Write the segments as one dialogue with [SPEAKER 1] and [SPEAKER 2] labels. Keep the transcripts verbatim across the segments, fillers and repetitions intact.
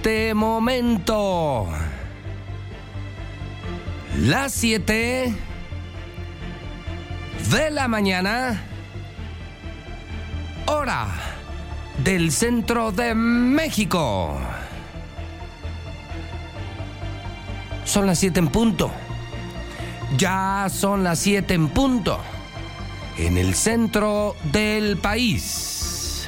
[SPEAKER 1] este momento las siete de la mañana, hora del centro de México. Son las siete en punto. Ya son las siete en punto. En el centro del país.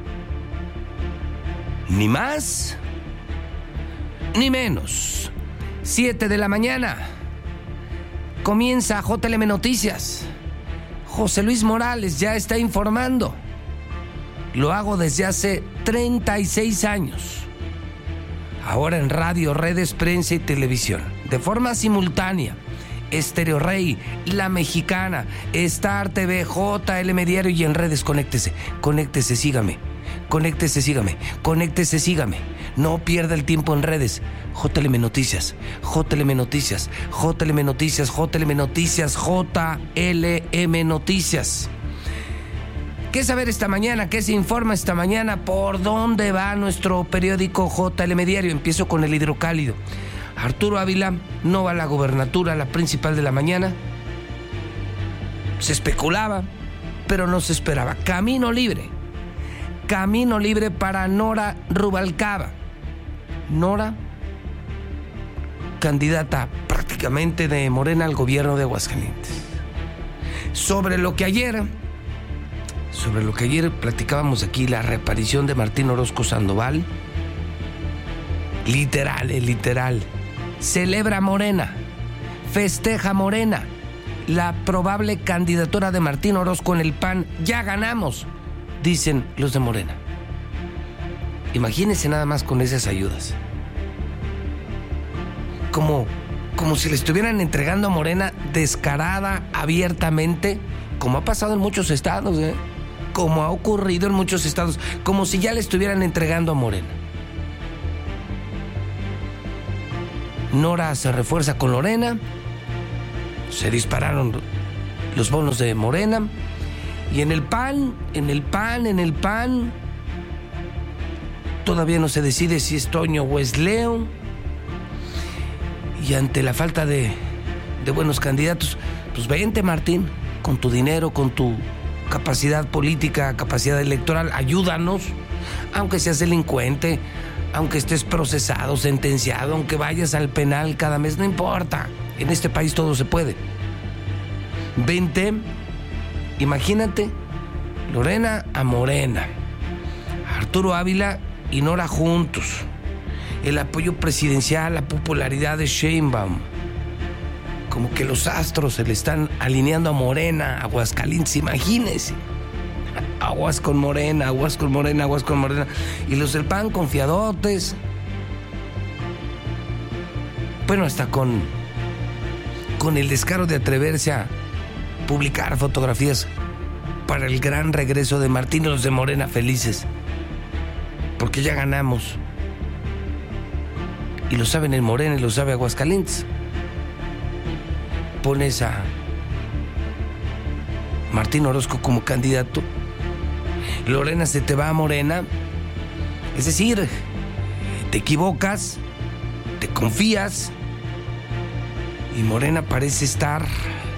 [SPEAKER 1] Ni más, ni menos. siete de la mañana. Comienza J L M Noticias. José Luis Morales ya está informando. Lo hago desde hace treinta y seis años. Ahora en radio, redes, prensa y televisión. De forma simultánea. Estéreo Rey, La Mexicana, Star T V, J L M Diario y en redes. Conéctese, conéctese, sígame. Conéctese, sígame. Conéctese, sígame. No pierda el tiempo en redes. J L M Noticias, J L M Noticias, J L M Noticias, J L M Noticias, J L M Noticias. ¿Qué saber esta mañana? ¿Qué se informa esta mañana? ¿Por dónde va nuestro periódico J L M Diario? Empiezo con el hidrocálido. Arturo Ávila no va a la gobernatura, la principal de la mañana. Se especulaba, pero no se esperaba. Camino libre. Camino libre para Nora Rubalcaba. Nora, candidata prácticamente de Morena al gobierno de Aguascalientes. Sobre lo que ayer, sobre lo que ayer platicábamos aquí, la reaparición de Martín Orozco Sandoval. Literal, es literal. Celebra Morena, festeja Morena, la probable candidatura de Martín Orozco en el P A N. Ya ganamos, dicen los de Morena. Imagínense nada más con esas ayudas. Como, como si le estuvieran entregando a Morena descarada, abiertamente, como ha pasado en muchos estados, ¿eh? Como ha ocurrido en muchos estados, como si ya le estuvieran entregando a Morena. Nora se refuerza con Lorena, se dispararon los bonos de Morena, y en el P A N, en el P A N, en el P A N, todavía no se decide si es Toño o es Leo, y ante la falta de, de buenos candidatos, pues vente, Martín, con tu dinero, con tu capacidad política, capacidad electoral, ayúdanos, aunque seas delincuente, aunque estés procesado, sentenciado, aunque vayas al penal cada mes, no importa. En este país todo se puede. Vente, imagínate, Lorena a Morena, Arturo Ávila y Nora juntos. El apoyo presidencial, la popularidad de Sheinbaum. Como que los astros se le están alineando a Morena, a Aguascalientes, imagínense. Aguas con Morena, aguas con Morena, aguas con Morena. Y los del P A N confiadotes. Bueno, hasta con, con el descaro de atreverse a publicar fotografías para el gran regreso de Martín y los de Morena felices. Porque ya ganamos. Y lo saben en Morena y lo sabe Aguascalientes. Pones a Martín Orozco como candidato, Lorena se te va a Morena, es decir, te equivocas, te confías y Morena parece estar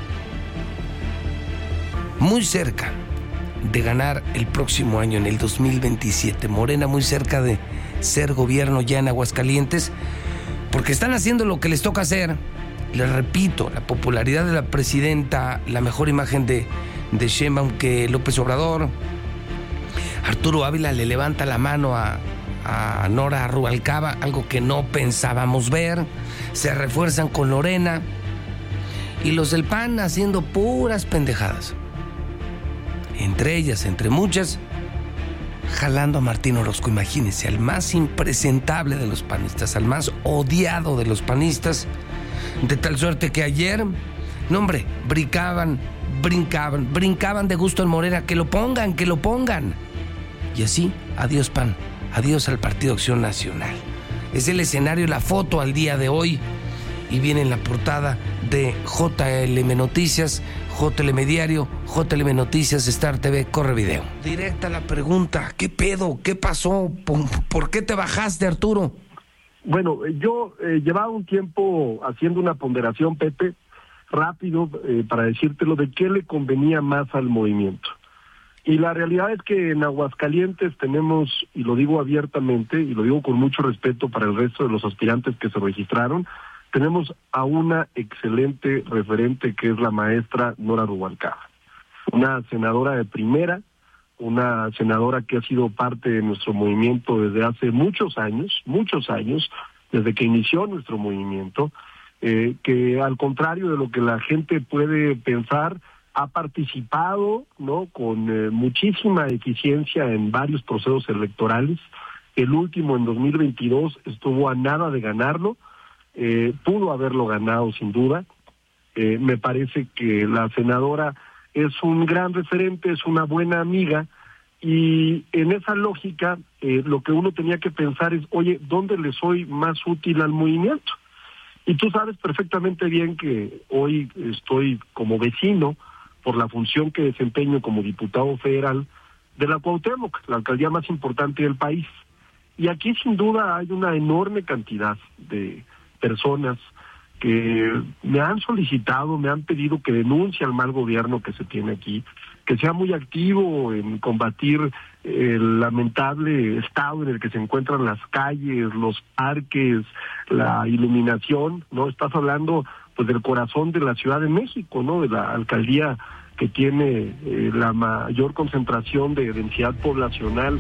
[SPEAKER 1] muy cerca de ganar el próximo año, en el dos mil veintisiete. Morena muy cerca de ser gobierno ya en Aguascalientes, porque están haciendo lo que les toca hacer. Les repito, la popularidad de la presidenta, la mejor imagen de, de Sheinbaum que López Obrador. Arturo Ávila le levanta la mano a, a Nora Rubalcaba, algo que no pensábamos ver. Se refuerzan con Lorena. Y los del P A N haciendo puras pendejadas. Entre ellas, entre muchas, jalando a Martín Orozco. Imagínense, al más impresentable de los panistas, al más odiado de los panistas. De tal suerte que ayer, no hombre, brincaban, brincaban, brincaban de gusto en Morena. Que lo pongan, que lo pongan. Y así, adiós P A N, adiós al Partido Acción Nacional. Es el escenario, la foto al día de hoy. Y viene en la portada de J L M Noticias, J L M Diario, J L M Noticias, Star T V, Corre Video. Directa la pregunta, ¿qué pedo? ¿Qué pasó? ¿Por, por qué te bajaste, Arturo?
[SPEAKER 2] Bueno, yo eh, llevaba un tiempo haciendo una ponderación, Pepe, rápido, eh, para decírtelo, de qué le convenía más al movimiento. Y la realidad es que en Aguascalientes tenemos, y lo digo abiertamente, y lo digo con mucho respeto para el resto de los aspirantes que se registraron, tenemos a una excelente referente que es la maestra Nora Rubalcaba, una senadora de primera, una senadora que ha sido parte de nuestro movimiento desde hace muchos años, muchos años, desde que inició nuestro movimiento, eh, que al contrario de lo que la gente puede pensar, ha participado, ¿no?, con eh, muchísima eficiencia en varios procesos electorales. El último, en dos mil veintidós, estuvo a nada de ganarlo, eh, pudo haberlo ganado sin duda. Eh, me parece que la senadora es un gran referente, es una buena amiga, y en esa lógica eh, lo que uno tenía que pensar es, oye, ¿dónde le soy más útil al movimiento? Y tú sabes perfectamente bien que hoy estoy como vecino por la función que desempeño como diputado federal de la Cuauhtémoc, la alcaldía más importante del país. Y aquí sin duda hay una enorme cantidad de personas que me han solicitado, me han pedido que denuncie al mal gobierno que se tiene aquí, que sea muy activo en combatir el lamentable estado en el que se encuentran las calles, los parques, la iluminación, ¿no? Estás hablando pues del corazón de la Ciudad de México, ¿no?, de la alcaldía que tiene eh, la mayor concentración de densidad poblacional.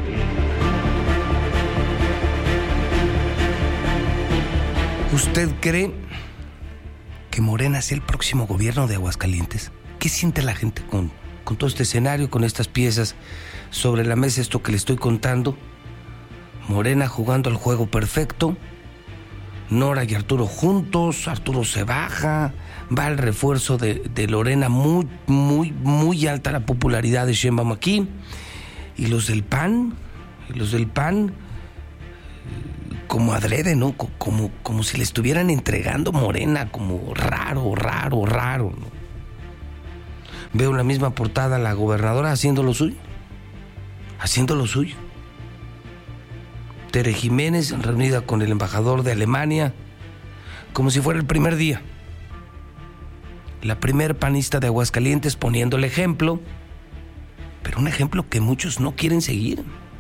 [SPEAKER 1] ¿Usted cree que Morena sea el próximo gobierno de Aguascalientes? ¿Qué siente la gente con, con todo este escenario, con estas piezas sobre la mesa, esto que le estoy contando? Morena jugando el juego perfecto, Nora y Arturo juntos, Arturo se baja, va el refuerzo de, de Lorena, muy, muy, muy alta la popularidad de Sheinbaum aquí, y los del P A N, y los del P A N, como adrede, ¿no? Como, como si le estuvieran entregando Morena, como raro, raro, raro, ¿no? Veo en la misma portada a la gobernadora haciendo lo suyo, haciendo lo suyo. Tere Jiménez reunida con el embajador de Alemania, como si fuera el primer día. La primer panista de Aguascalientes poniendo el ejemplo, pero un ejemplo que muchos no quieren seguir.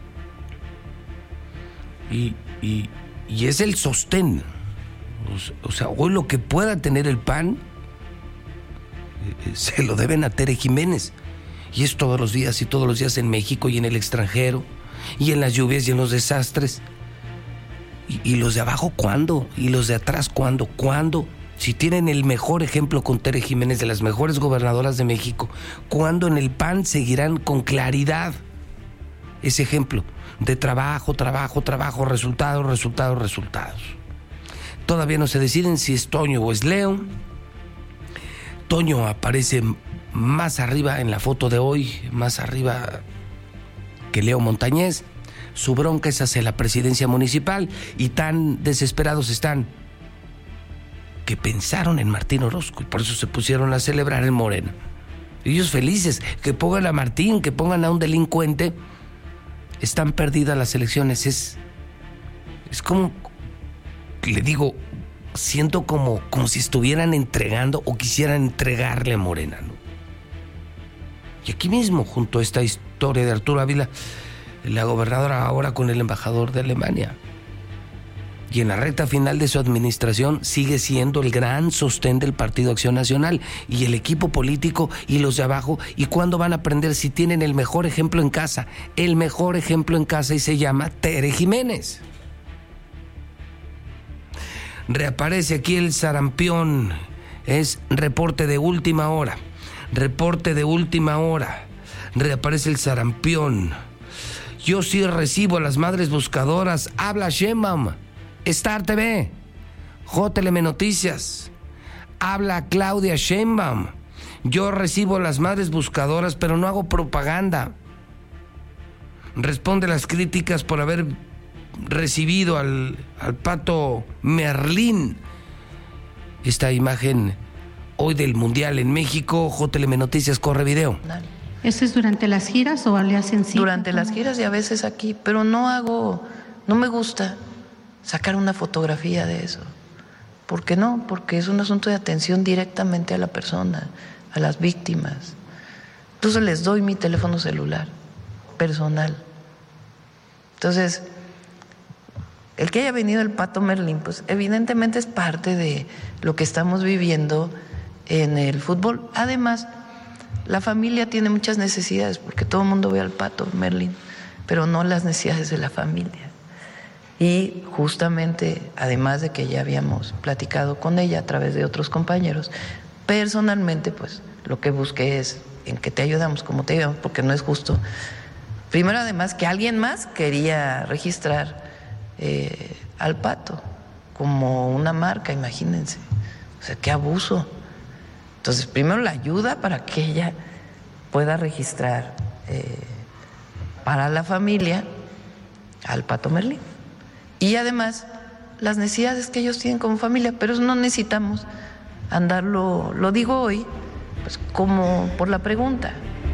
[SPEAKER 1] Y, y, y es el sostén. O sea, hoy lo que pueda tener el P A N eh, se lo deben a Tere Jiménez. Y es todos los días y todos los días en México y en el extranjero, y en las lluvias y en los desastres. ¿Y, y los de abajo cuándo? ¿Y los de atrás cuándo? ¿Cuándo? Si tienen el mejor ejemplo con Tere Jiménez, de las mejores gobernadoras de México, ¿cuándo en el P A N seguirán con claridad ese ejemplo de trabajo, trabajo, trabajo, resultados, resultados, resultados? Todavía no se deciden si es Toño o es Leo. Toño aparece más arriba en la foto de hoy, más arriba que Leo Montañez. Su bronca es hacia la presidencia municipal, y tan desesperados están que pensaron en Martín Orozco y por eso se pusieron a celebrar en Morena. Ellos felices, que pongan a Martín, que pongan a un delincuente. Están perdidas las elecciones. Es, es como, le digo, siento como, como si estuvieran entregando o quisieran entregarle a Morena, ¿no? Y aquí mismo, junto a esta historia de Arturo Ávila, la gobernadora ahora con el embajador de Alemania. Y en la recta final de su administración sigue siendo el gran sostén del Partido Acción Nacional y el equipo político y los de abajo. ¿Y cuándo van a aprender si tienen el mejor ejemplo en casa? El mejor ejemplo en casa, y se llama Tere Jiménez. Reaparece aquí el sarampión. Es reporte de última hora. Reporte de última hora. Reaparece el sarampión. Yo sí recibo a las madres buscadoras. Habla Sheinbaum. Star T V. J L M Noticias. Habla Claudia Sheinbaum. Yo recibo a las madres buscadoras, pero no hago propaganda. Responde las críticas por haber recibido al, al pato Merlín. Esta imagen hoy del Mundial en México. J L M Noticias corre video.
[SPEAKER 3] ¿Eso es durante las giras o le hacen cita?
[SPEAKER 4] Durante las giras y a veces aquí, pero no hago, no me gusta. sacar una fotografía de eso. ¿Por qué no? Porque es un asunto de atención directamente a la persona, a las víctimas. Entonces les doy mi teléfono celular personal. Entonces, el que haya venido el Pato Merlín, pues evidentemente es parte de lo que estamos viviendo en el fútbol. Además, la familia tiene muchas necesidades, porque todo el mundo ve al Pato Merlín, pero no las necesidades de la familia. Y justamente, además de que ya habíamos platicado con ella a través de otros compañeros, personalmente, pues lo que busqué es en que te ayudamos, como te ayudamos, porque no es justo. Primero, además, que alguien más quería registrar eh, al Pato como una marca, imagínense. O sea, qué abuso. Entonces, primero la ayuda para que ella pueda registrar eh, para la familia al Pato Merlín. Y además, las necesidades que ellos tienen como familia, pero eso no necesitamos andarlo, lo digo hoy, pues como por la pregunta.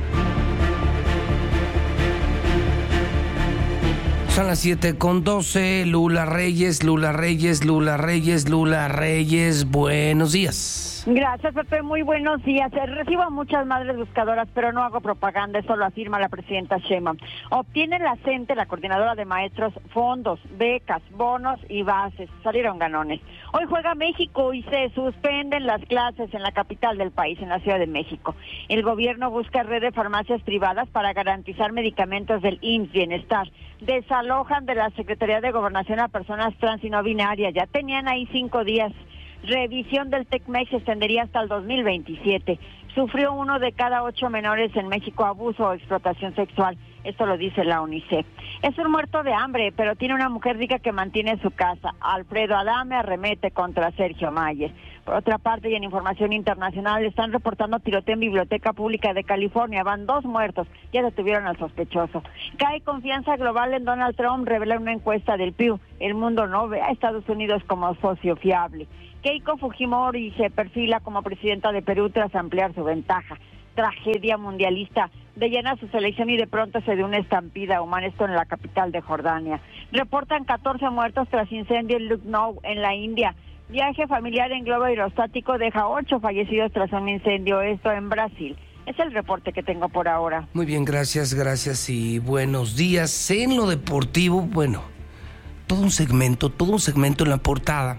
[SPEAKER 1] Son las siete con doce, Lula Reyes, Lula Reyes, Lula Reyes, Lula Reyes, buenos días.
[SPEAKER 5] Gracias, Pepe, muy buenos días. Recibo a muchas madres buscadoras, pero no hago propaganda, eso lo afirma la presidenta Sheinbaum. Obtiene la CENTE, la coordinadora de maestros, fondos, becas, bonos y bases. Salieron ganones. Hoy juega México y se suspenden las clases en la capital del país, en la Ciudad de México. El gobierno busca red de farmacias privadas para garantizar medicamentos del I M S S Bienestar. Desalojan de la Secretaría de Gobernación a personas trans y no binarias. Ya tenían ahí cinco días. Revisión del TECMEX se extendería hasta el dos mil veintisiete. Sufrió uno de cada ocho menores en México abuso o explotación sexual. Esto lo dice la UNICEF. Es un muerto de hambre, pero tiene una mujer rica que mantiene su casa. Alfredo Adame arremete contra Sergio Mayer. Por otra parte, y en información internacional, están reportando tiroteo en Biblioteca Pública de California. Van dos muertos. Ya detuvieron al sospechoso. Cae confianza global en Donald Trump, revela una encuesta del Pew. El mundo no ve a Estados Unidos como socio fiable. Keiko Fujimori se perfila como presidenta de Perú tras ampliar su ventaja. Tragedia mundialista de llena su selección y de pronto se dio una estampida humana, esto en la capital de Jordania. Reportan catorce muertos tras incendio en Lucknow, en la India. Viaje familiar en globo aerostático deja ocho fallecidos tras un incendio, esto en Brasil. Es el reporte que tengo por ahora.
[SPEAKER 1] Muy bien, gracias, gracias y buenos días. En lo deportivo, bueno, todo un segmento, todo un segmento en la portada,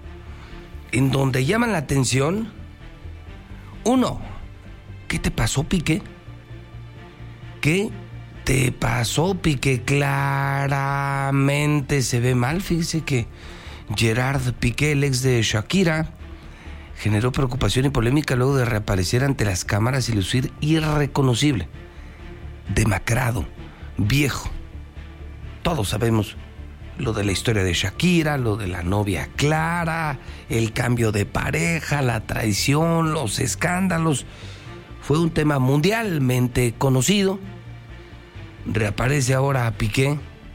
[SPEAKER 1] en donde llaman la atención, uno, ¿qué te pasó, Piqué? ¿Qué te pasó, Piqué? Claramente se ve mal. Fíjese que Gerard Piqué, el ex de Shakira, generó preocupación y polémica luego de reaparecer ante las cámaras y lucir irreconocible, demacrado, viejo. Todos sabemos lo de la historia de Shakira, lo de la novia Clara, el cambio de pareja, la traición, los escándalos. Fue un tema mundialmente conocido. Reaparece ahora a Piqué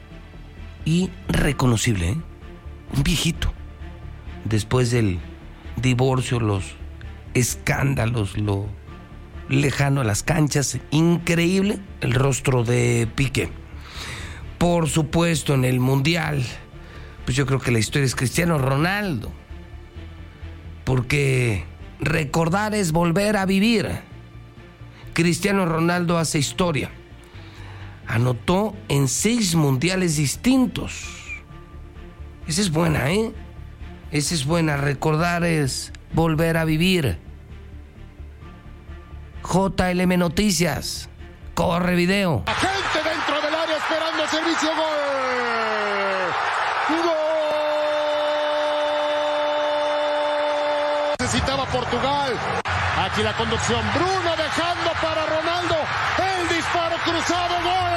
[SPEAKER 1] y reconocible, ¿eh? Un viejito. Después del divorcio, los escándalos, lo lejano a las canchas, increíble el rostro de Piqué. Por supuesto, en el Mundial, pues yo creo que la historia es Cristiano Ronaldo, porque recordar es volver a vivir. Cristiano Ronaldo hace historia. Anotó en seis mundiales distintos. Esa es buena, ¿eh? Esa es buena. Recordar es volver a vivir. J L M Noticias. Corre video.
[SPEAKER 6] La gente dentro del área esperando servicio. ¡Gol! ¡Gol! Necesitaba Portugal. Aquí la conducción. Bruno dejando para Ronaldo. El disparo cruzado. ¡Gol!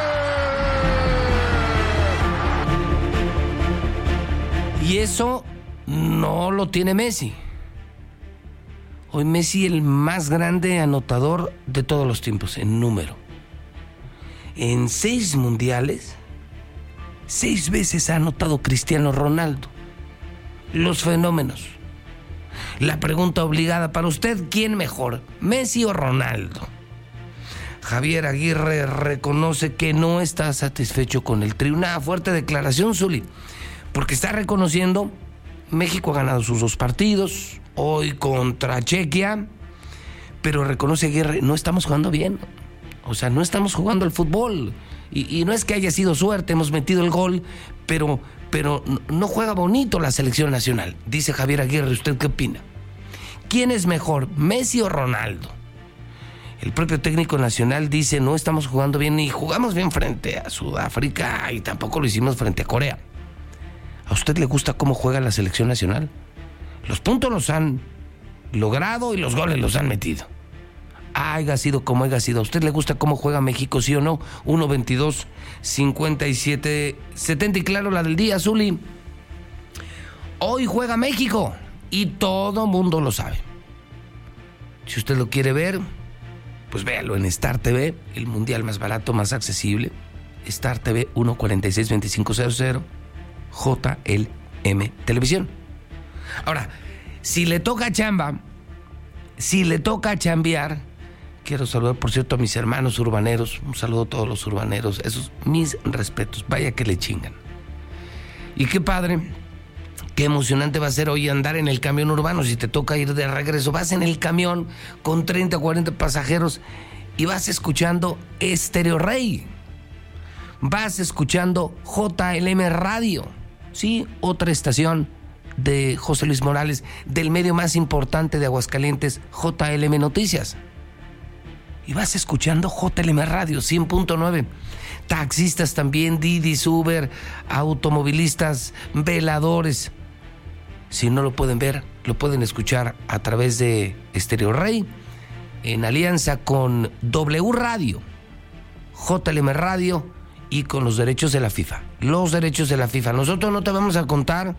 [SPEAKER 1] Y eso no lo tiene Messi. Hoy Messi el más grande anotador de todos los tiempos en número. En seis mundiales, seis veces ha anotado Cristiano Ronaldo. Los fenómenos. La pregunta obligada para usted, ¿quién mejor, Messi o Ronaldo? Javier Aguirre reconoce que no está satisfecho con el trío. Una fuerte declaración, Zuli, porque está reconociendo, México ha ganado sus dos partidos, hoy contra Chequia, pero reconoce Aguirre, no estamos jugando bien, o sea, no estamos jugando al fútbol, y, y no es que haya sido suerte, hemos metido el gol, pero, pero no juega bonito la selección nacional. Dice Javier Aguirre, ¿usted qué opina? ¿Quién es mejor, Messi o Ronaldo? El propio técnico nacional dice, no estamos jugando bien, ni jugamos bien frente a Sudáfrica, y tampoco lo hicimos frente a Corea. ¿A usted le gusta cómo juega la selección nacional? Los puntos los han logrado y los goles los han metido. Haya sido como haya sido. ¿A usted le gusta cómo juega México, sí o no? uno veintidós cincuenta y siete setenta. Y claro, la del día, Zuli. Hoy juega México y todo mundo lo sabe. Si usted lo quiere ver, pues véalo en Star T V, el mundial más barato, más accesible. Star T V uno cuarenta y seis veinticinco cero cero, J L M Televisión. Ahora, si le toca chamba, si le toca chambear, quiero saludar, por cierto, a mis hermanos urbaneros. Un saludo a todos los urbaneros. Esos, mis respetos. Vaya que le chingan. Y qué padre, qué emocionante va a ser hoy andar en el camión urbano. Si te toca ir de regreso, vas en el camión con treinta o cuarenta pasajeros y vas escuchando Estéreo Rey. Vas escuchando J L M Radio. Sí, otra estación de José Luis Morales, del medio más importante de Aguascalientes, J L M Noticias. Y vas escuchando J L M Radio cien punto nueve. Taxistas también, Didi, Uber, automovilistas, veladores. Si no lo pueden ver, lo pueden escuchar a través de Estéreo Rey, en alianza con W Radio, J L M Radio y con los derechos de la FIFA. Los derechos de la FIFA. Nosotros no te vamos a contar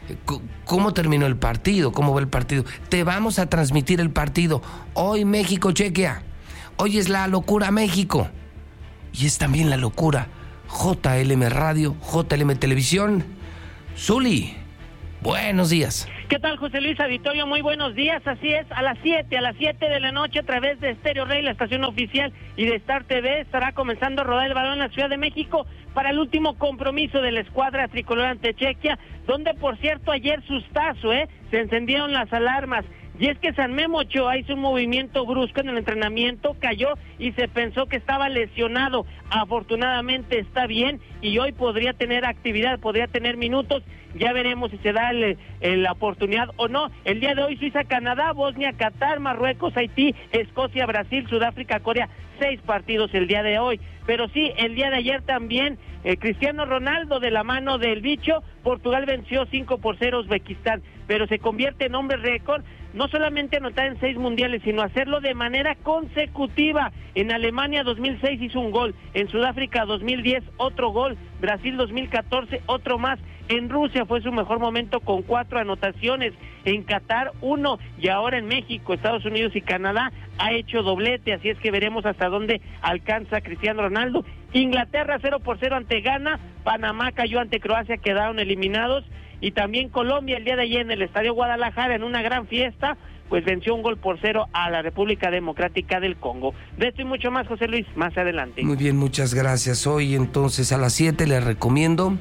[SPEAKER 1] cómo terminó el partido, cómo va el partido. Te vamos a transmitir el partido. Hoy México-Chequia. Hoy es la locura México. Y es también la locura J L M Radio, J L M Televisión. Zuli, buenos días.
[SPEAKER 7] ¿Qué tal, José Luis Auditorio? Muy buenos días. Así es, a las siete, a las siete de la noche, a través de Estéreo Rey, la estación oficial, y de Star T V, estará comenzando a rodar el balón en la Ciudad de México para el último compromiso de la escuadra tricolor ante Chequia, donde, por cierto, ayer sustazo, ¿eh? Se encendieron las alarmas. Y es que San Memo Ochoa hizo un movimiento brusco en el entrenamiento, cayó y se pensó que estaba lesionado. Afortunadamente está bien y hoy podría tener actividad, podría tener minutos. Ya veremos si se da el, el, la oportunidad o no. El día de hoy Suiza, Canadá, Bosnia, Qatar, Marruecos, Haití, Escocia, Brasil, Sudáfrica, Corea. Seis partidos el día de hoy. Pero sí, el día de ayer también, eh, Cristiano Ronaldo, de la mano del bicho, Portugal venció cinco por cero a Uzbekistán. Pero se convierte en hombre récord, no solamente anotar en seis mundiales, sino hacerlo de manera consecutiva. En Alemania dos mil seis hizo un gol, en Sudáfrica dos mil diez otro gol, Brasil dos mil catorce otro más, en Rusia fue su mejor momento con cuatro anotaciones, en Qatar uno, y ahora en México, Estados Unidos y Canadá ha hecho doblete, así es que veremos hasta dónde alcanza Cristiano Ronaldo. Inglaterra cero por cero ante Ghana, Panamá cayó ante Croacia, quedaron eliminados. Y también Colombia el día de ayer en el Estadio Guadalajara, en una gran fiesta, pues venció un gol por cero a la República Democrática del Congo. De esto y mucho más, José Luis, más adelante.
[SPEAKER 1] Muy bien, muchas gracias. Hoy entonces a las siete le recomiendo,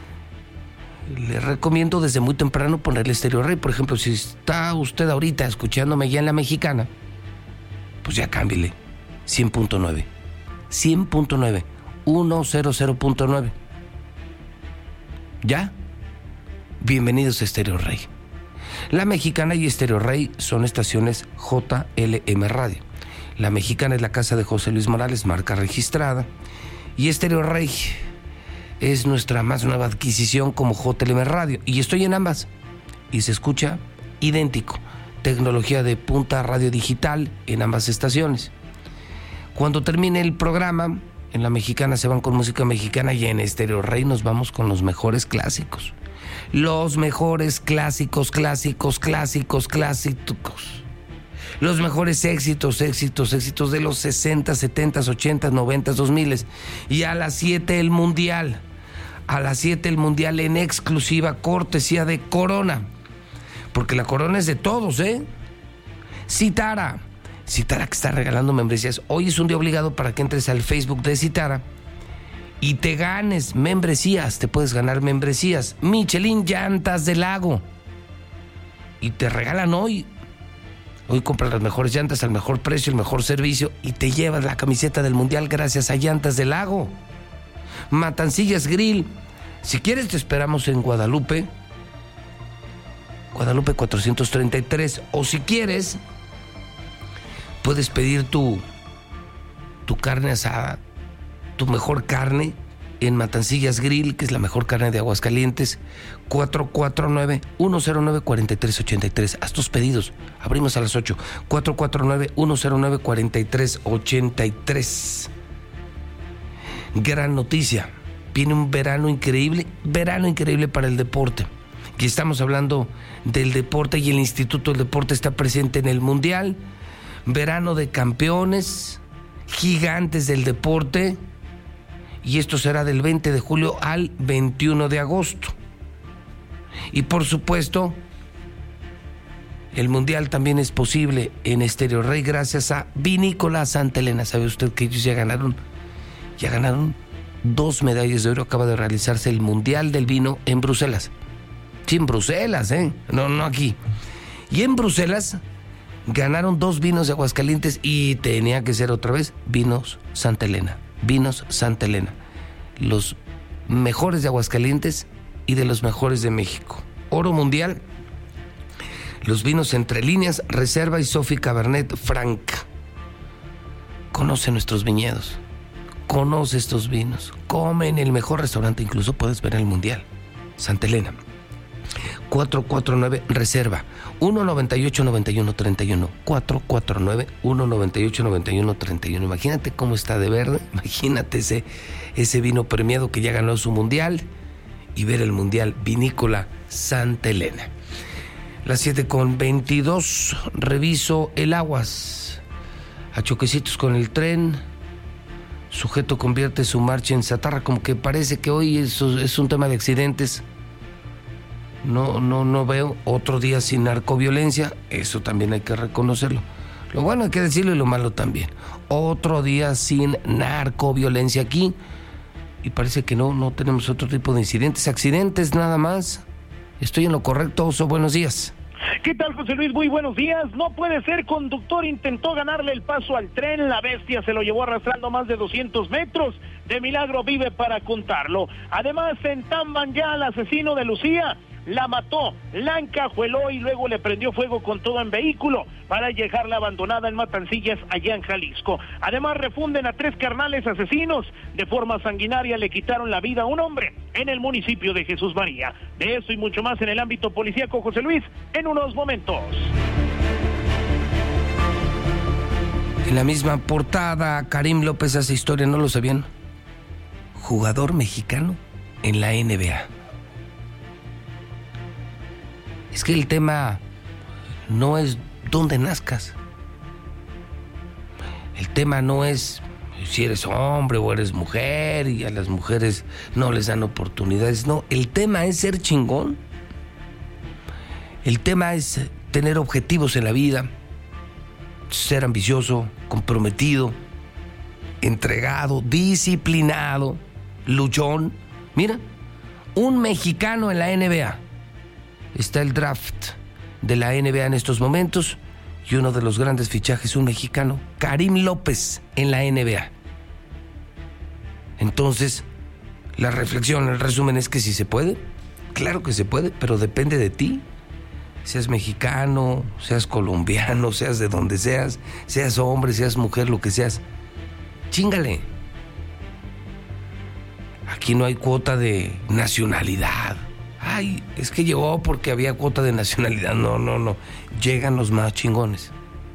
[SPEAKER 1] le recomiendo desde muy temprano ponerle Estéreo Rey. Por ejemplo, si está usted ahorita escuchándome ya en La Mexicana, pues ya cámbiale, cien punto nueve. cien punto nueve, ciento punto nueve. ¿Ya? Bienvenidos a Estéreo Rey. La Mexicana y Estéreo Rey son estaciones J L M Radio. La Mexicana es la casa de José Luis Morales, marca registrada. Y Estéreo Rey es nuestra más nueva adquisición como J L M Radio. Y estoy en ambas. Y se escucha idéntico. Tecnología de punta, radio digital en ambas estaciones. Cuando termine el programa, en La Mexicana se van con música mexicana y en Estéreo Rey nos vamos con los mejores clásicos. Los mejores clásicos, clásicos, clásicos, clásicos. Los mejores éxitos, éxitos, éxitos de los sesenta, setenta, ochenta, noventa, dos mil. Y a las siete el Mundial. A las siete el Mundial en exclusiva cortesía de Corona. Porque la Corona es de todos, ¿eh? Citara. Citara que está regalando membresías. Hoy es un día obligado para que entres al Facebook de Citara y te ganes membresías, te puedes ganar membresías. Michelin Llantas del Lago. Y te regalan hoy. Hoy compras las mejores llantas al mejor precio, el mejor servicio y te llevas la camiseta del Mundial gracias a Llantas del Lago. Matancillas Grill. Si quieres te esperamos en Guadalupe. Guadalupe cuatrocientos treinta y tres. O si quieres, puedes pedir tu, tu carne asada, tu mejor carne en Matancillas Grill, que es la mejor carne de Aguascalientes. Cuatro cuatro nueve, uno cero nueve, cuatro tres ocho tres. Haz tus pedidos. Abrimos a las ocho. cuatro cuatro nueve, uno cero nueve, cuatro tres ocho tres. Gran noticia. Viene un verano increíble, verano increíble para el deporte. Y estamos hablando del deporte y el Instituto del Deporte está presente en el Mundial. Verano de campeones, gigantes del deporte. Y esto será del veinte de julio al veintiuno de agosto. Y por supuesto, el Mundial también es posible en Estéreo Rey gracias a Vinícola Santa Elena. ¿Sabe usted que ellos ya ganaron? Ya ganaron dos medallas de oro. Acaba de realizarse el Mundial del Vino en Bruselas. Sí, en Bruselas, ¿eh? No, no aquí. Y en Bruselas ganaron dos vinos de Aguascalientes y tenía que ser otra vez Vinos Santa Elena. Vinos Santa Elena. Los mejores de Aguascalientes y de los mejores de México. Oro mundial. Los vinos Entre Líneas, Reserva y Sofi Cabernet Franc. Conoce nuestros viñedos. Conoce estos vinos. Come en el mejor restaurante. Incluso puedes ver el Mundial. Santa Elena. cuatro cuatro nueve Reserva. uno noventa y ocho, noventa y uno, treinta y uno. cuatro cuatro nueve, uno noventa y ocho, noventa y uno, treinta y uno. Imagínate cómo está de verde. Imagínate ese, ese vino premiado que ya ganó su Mundial. Y ver el Mundial Vinícola Santa Elena. Las siete con veintidós. Reviso el Aguas. A choquecitos con el tren. Sujeto convierte su marcha en chatarra. Como que parece que hoy es, es un tema de accidentes. No, no, no veo otro día sin narcoviolencia. Eso también hay que reconocerlo. Lo bueno hay que decirlo y lo malo también. Otro día sin narcoviolencia aquí. Y parece que no, no tenemos otro tipo de incidentes. Accidentes nada más. ¿Estoy en lo correcto, Oso? Buenos días.
[SPEAKER 8] ¿Qué tal, José Luis? Muy buenos días. No puede ser, conductor intentó ganarle el paso al tren, la bestia se lo llevó arrastrando más de doscientos metros. De milagro vive para contarlo. Además, entamban ya al asesino de Lucía. La mató, la encajueló y luego le prendió fuego con todo en vehículo para dejarla abandonada en Matancillas, allá en Jalisco. Además, refunden a tres carnales asesinos. De forma sanguinaria le quitaron la vida a un hombre en el municipio de Jesús María. De eso y mucho más en el ámbito policíaco, José Luis, en unos momentos.
[SPEAKER 1] En la misma portada, Karim López hace historia, ¿no lo sabían? Jugador mexicano en la N B A. Es que el tema no es dónde nazcas. El tema no es si eres hombre o eres mujer y a las mujeres no les dan oportunidades. No, el tema es ser chingón. El tema es tener objetivos en la vida, ser ambicioso, comprometido, entregado, disciplinado, luchón. Mira, un mexicano en la N B A. Está el draft de la N B A en estos momentos y uno de los grandes fichajes, un mexicano, Karim López, en la N B A. Entonces, la reflexión, el resumen es que si se puede, claro que se puede, pero depende de ti. Seas mexicano, seas colombiano, seas de donde seas, seas hombre, seas mujer, lo que seas, chíngale. Aquí no hay cuota de nacionalidad. Ay, es que llegó porque había cuota de nacionalidad. No, no, no. Llegan los más chingones.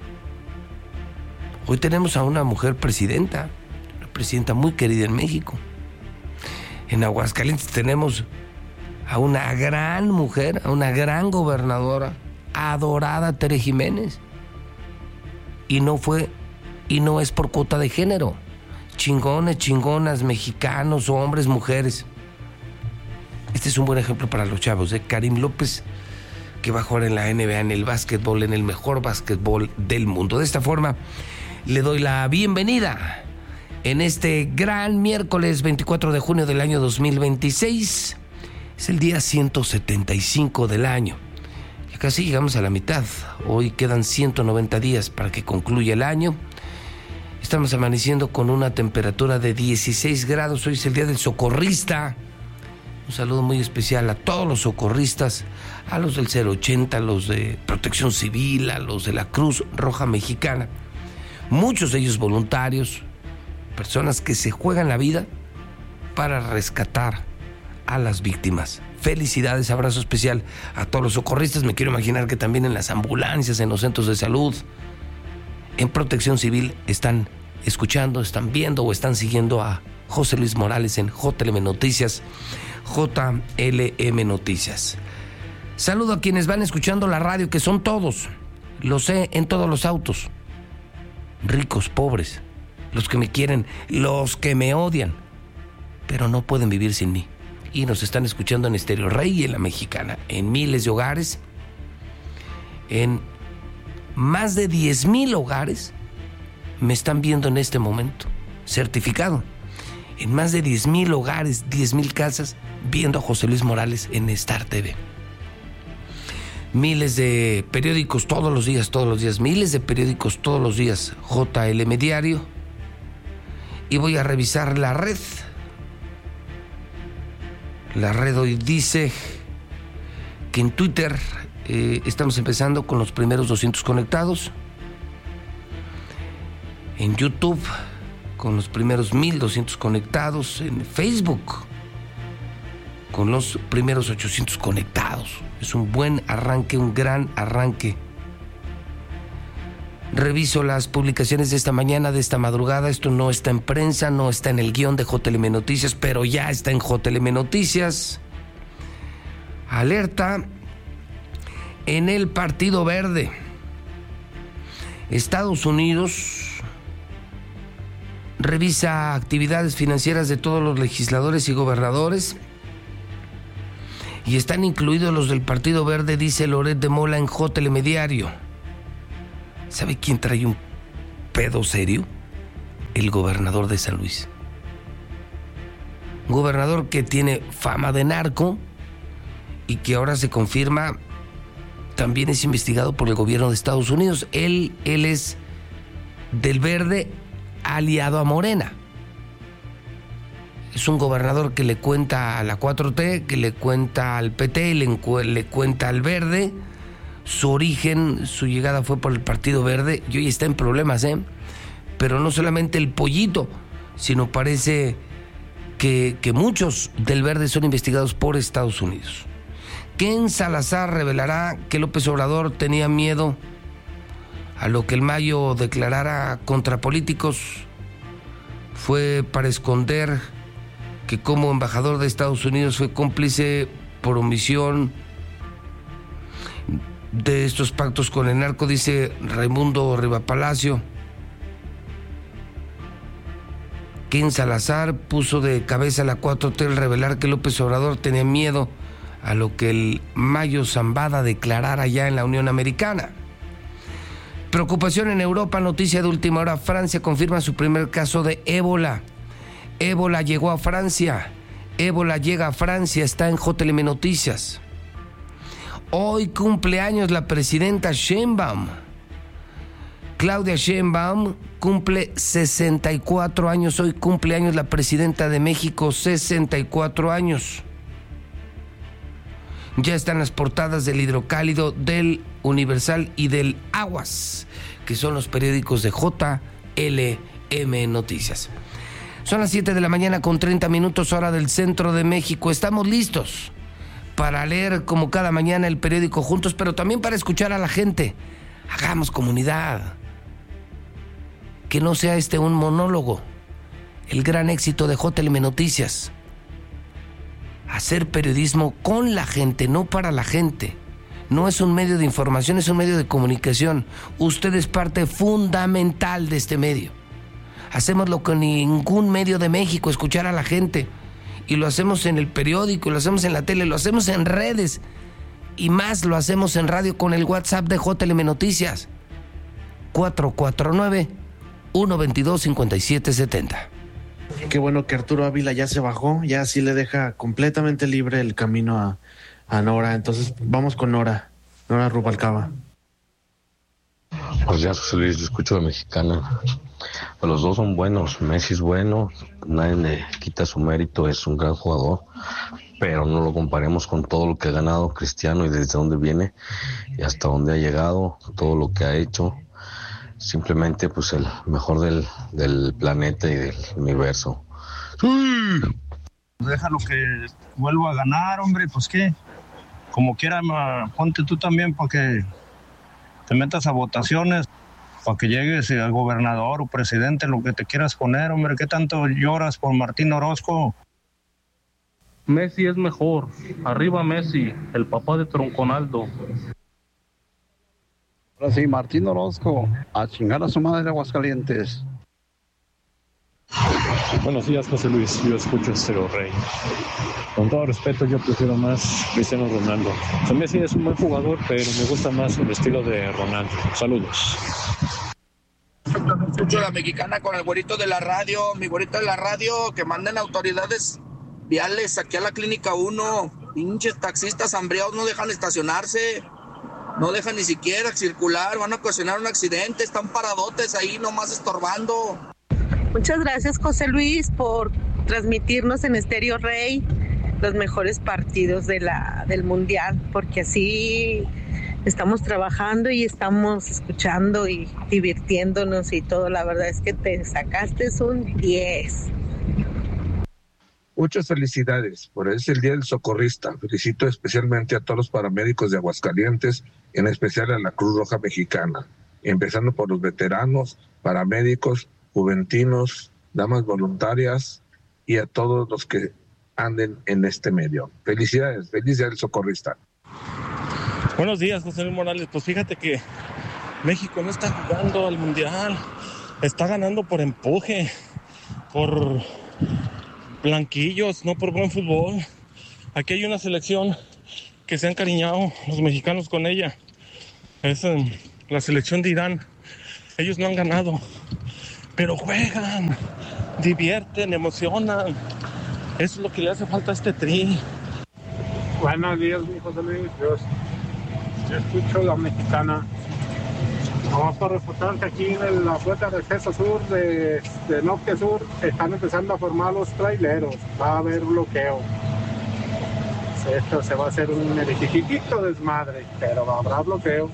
[SPEAKER 1] Hoy tenemos a una mujer presidenta, una presidenta muy querida en México. En Aguascalientes tenemos a una gran mujer, a una gran gobernadora, adorada Tere Jiménez. Y no fue, y no es por cuota de género. Chingones, chingonas, mexicanos, hombres, mujeres. Este es un buen ejemplo para los chavos, ¿eh? Karim López, que va a jugar en la N B A, en el básquetbol, en el mejor básquetbol del mundo. De esta forma, le doy la bienvenida en este gran miércoles veinticuatro de junio del año dos mil veintiséis. Es el día ciento setenta y cinco del año. Ya casi llegamos a la mitad. Hoy quedan ciento noventa días para que concluya el año. Estamos amaneciendo con una temperatura de dieciséis grados. Hoy es el día del socorrista. Un saludo muy especial a todos los socorristas, a los del cero ochenta, a los de Protección Civil, a los de la Cruz Roja Mexicana. Muchos de ellos voluntarios, personas que se juegan la vida para rescatar a las víctimas. Felicidades, abrazo especial a todos los socorristas. Me quiero imaginar que también en las ambulancias, en los centros de salud, en Protección Civil están escuchando, están viendo o están siguiendo a José Luis Morales en J L M Noticias. J L M Noticias. Saludo a quienes van escuchando la radio, que son todos. Lo sé, en todos los autos. Ricos, pobres, los que me quieren, los que me odian, pero no pueden vivir sin mí. Y nos están escuchando en Estéreo Rey y en La Mexicana, en miles de hogares, en más de diez mil hogares me están viendo en este momento, certificado. En más de diez mil hogares, diez mil casas, viendo a José Luis Morales en Star T V. Miles de periódicos todos los días, todos los días, miles de periódicos todos los días, J L M Diario. Y voy a revisar la red. La red hoy dice que en Twitter eh, estamos empezando con los primeros doscientos conectados. En YouTube con los primeros mil doscientos conectados, en Facebook con los primeros ochocientos conectados. Es un buen arranque, un gran arranque. Reviso las publicaciones de esta mañana, de esta madrugada. Esto no está en prensa, no está en el guión de J L M Noticias, pero ya está en J L M Noticias. Alerta en el Partido Verde. Estados Unidos revisa actividades financieras de todos los legisladores y gobernadores, y están incluidos los del Partido Verde, dice Loret de Mola en J L M Diario. ¿Sabe quién trae un pedo serio? El gobernador de San Luis. Un gobernador que tiene fama de narco y que ahora se confirma también es investigado por el gobierno de Estados Unidos. Él, él es del Verde, aliado a Morena. Es un gobernador que le cuenta a la cuatro T, que le cuenta al P T, le, le cuenta al Verde. Su origen, su llegada fue por el Partido Verde y hoy está en problemas, ¿eh? Pero no solamente el pollito, sino parece que, que muchos del Verde son investigados por Estados Unidos. Ken Salazar revelará que López Obrador tenía miedo a lo que el Mayo declarara contra políticos. Fue para esconder que como embajador de Estados Unidos fue cómplice por omisión de estos pactos con el narco, dice Raimundo Rivapalacio. Ken Salazar puso de cabeza a la cuatro T al revelar que López Obrador tenía miedo a lo que el Mayo Zambada declarara ya en la Unión Americana. Preocupación en Europa, noticia de última hora. Francia confirma su primer caso de ébola. Ébola llegó a Francia. Ébola llega a Francia, está en J L M Noticias. Hoy cumple años la presidenta Sheinbaum. Claudia Sheinbaum cumple sesenta y cuatro años. Hoy cumple años la presidenta de México, sesenta y cuatro años. Ya están las portadas del Hidrocálido, del Universal y del Aguas, que son los periódicos de J L M Noticias. Son las siete de la mañana con treinta minutos, hora del centro de México. Estamos listos para leer como cada mañana el periódico juntos, pero también para escuchar a la gente. Hagamos comunidad. Que no sea este un monólogo. El gran éxito de J L M Noticias. Hacer periodismo con la gente, no para la gente. No es un medio de información, es un medio de comunicación. Usted es parte fundamental de este medio. Hacemos lo que ningún medio de México, escuchar a la gente. Y lo hacemos en el periódico, lo hacemos en la tele, lo hacemos en redes. Y más lo hacemos en radio con el WhatsApp de J L M Noticias. cuatro cuatro nueve, uno dos dos, cinco siete siete cero.
[SPEAKER 9] qué bueno que Arturo Ávila ya se bajó, ya así le deja completamente libre el camino a, a Nora. Entonces vamos con Nora, Nora Rubalcaba.
[SPEAKER 10] Pues ya, José Luis, yo escucho de Mexicana. Pues los dos son buenos. Messi es bueno, nadie le quita su mérito, es un gran jugador, pero no lo comparemos con todo lo que ha ganado Cristiano y desde dónde viene y hasta dónde ha llegado, todo lo que ha hecho. Simplemente pues el mejor del, del planeta y del universo. ¡Sí!
[SPEAKER 11] Déjalo que vuelva a ganar, hombre, pues qué. Como quiera, ponte tú también para que te metas a votaciones, para que llegues al gobernador o presidente, lo que te quieras poner, hombre. ¿Qué tanto lloras por Martín Orozco?
[SPEAKER 12] Messi es mejor. Arriba Messi, el papá de Tronconaldo.
[SPEAKER 13] Ahora sí, Martín Orozco, a chingar a su madre de Aguascalientes.
[SPEAKER 14] Buenos días, José Luis, yo escucho Estéreo Rey. Con todo respeto, yo prefiero más Cristiano Ronaldo. O sea, Messi es un buen jugador, pero me gusta más el estilo de Ronaldo. Saludos.
[SPEAKER 15] Escucho la Mexicana con el güerito de la radio, mi güerito de la radio, que manden autoridades viales aquí a la Clínica uno. Pinches taxistas hambriados no dejan estacionarse, no dejan ni siquiera circular, van a ocasionar un accidente, están paradotes ahí nomás estorbando.
[SPEAKER 16] Muchas gracias, José Luis, por transmitirnos en Estéreo Rey los mejores partidos de la, del Mundial, porque así estamos trabajando y estamos escuchando y divirtiéndonos y todo. La verdad es que te sacaste un diez.
[SPEAKER 17] Muchas felicidades, por es el Día del Socorrista. Felicito especialmente a todos los paramédicos de Aguascalientes, en especial a la Cruz Roja Mexicana, empezando por los veteranos, paramédicos, juventinos, damas voluntarias y a todos los que anden en este medio. Felicidades, feliz Día del Socorrista.
[SPEAKER 14] Buenos días, José Luis Morales. Pues fíjate que México no está jugando al Mundial, está ganando por empuje, por blanquillos, no por buen fútbol. Aquí hay una selección que se han encariñado los mexicanos con ella. Es um, la selección de Irán. Ellos no han ganado, pero juegan, divierten, emocionan. Eso es lo que le hace falta a este tri.
[SPEAKER 18] Buenos días, mi José Luis. Yo, yo escucho la Mexicana. Vamos a reportar que aquí en la puerta de acceso sur de, de Norte Sur están empezando a formar los traileros. Va a haber bloqueo. Esto se va a hacer un chiquitito desmadre, pero habrá bloqueo.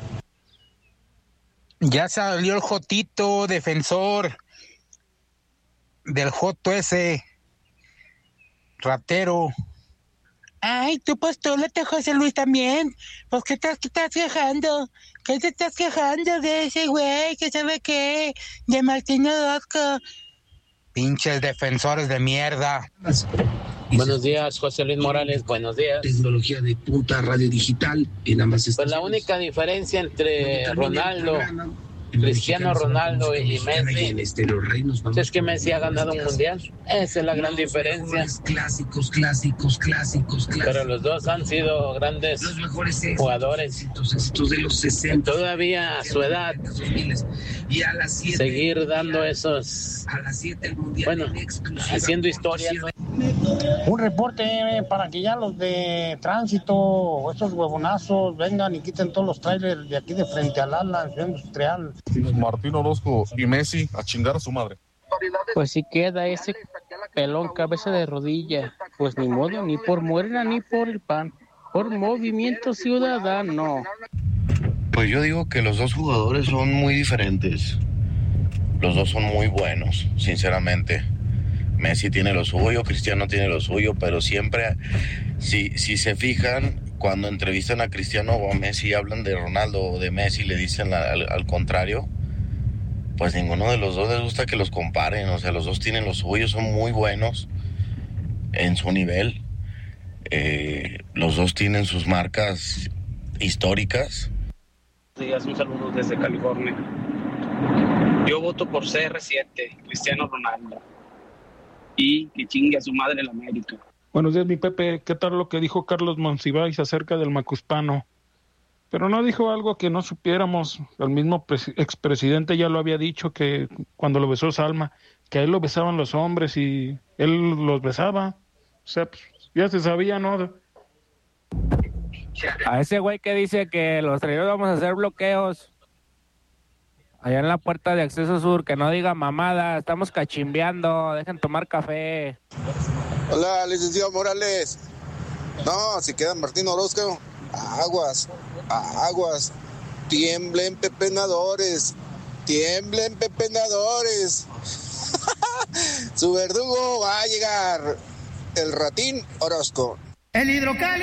[SPEAKER 19] Ya salió el Jotito, defensor del Joto ese, ratero. Ay, tú postúlate, José Luis, también. Pues, ¿qué te, qué estás quejando? ¿Qué te estás quejando de ese güey? ¿Qué sabe qué? De Martín Orozco. Pinches defensores de mierda.
[SPEAKER 20] Buenos días, José Luis Morales. Buenos días.
[SPEAKER 21] Tecnología de punta, radio digital en ambas estaciones.
[SPEAKER 20] Pues la única diferencia entre Ronaldo, Cristiano Ronaldo y Messi es que Messi ha ganado un mundial. Esa es la gran diferencia.
[SPEAKER 21] Clásicos, clásicos, clásicos, clásicos.
[SPEAKER 20] Pero los dos han sido grandes jugadores.
[SPEAKER 21] Estos de los sesenta.
[SPEAKER 20] Todavía a su edad,
[SPEAKER 21] y a las siete,
[SPEAKER 20] seguir dando esos,
[SPEAKER 21] a las siete el mundial,
[SPEAKER 20] bueno, haciendo historia.
[SPEAKER 22] Un reporte para que ya los de tránsito, estos huevonazos, vengan y quiten todos los trailers de aquí de frente al ala, Ciudad Industrial.
[SPEAKER 23] Martín Orozco y Messi a chingar a su madre.
[SPEAKER 24] Pues si queda ese pelón cabeza de rodilla, pues ni modo, ni por Morena ni por el P A N, por Movimiento Ciudadano.
[SPEAKER 25] Pues yo digo que los dos jugadores son muy diferentes. Los dos son muy buenos, sinceramente. Messi tiene lo suyo, Cristiano tiene lo suyo, pero siempre, si, si se fijan, cuando entrevistan a Cristiano o a Messi, hablan de Ronaldo o de Messi, le dicen al, al contrario, pues ninguno de los dos les gusta que los comparen. O sea, los dos tienen lo suyo, son muy buenos en su nivel. Eh, los dos tienen sus marcas históricas.
[SPEAKER 26] Días, un saludo desde California. Yo voto por C R siete, Cristiano Ronaldo. Y que chingue a su madre el América.
[SPEAKER 22] Buenos días, mi Pepe. ¿Qué tal lo que dijo Carlos Monsiváis acerca del macuspano?
[SPEAKER 2] Pero no dijo algo que no supiéramos. El mismo pres- expresidente ya lo había dicho, que cuando lo besó Salma, que a él lo besaban los hombres y él los besaba. O sea, pues, ya se sabía, ¿no?
[SPEAKER 3] A ese güey que dice que los traidores vamos a hacer bloqueos allá en la puerta de acceso sur, que no diga mamada, estamos cachimbeando, dejen tomar café.
[SPEAKER 4] Hola, licenciado Morales. No, si queda Martín Orozco, aguas, aguas, tiemblen pepenadores, tiemblen pepenadores. Su verdugo va a llegar, el Ratín Orozco.
[SPEAKER 5] El hidrocálido.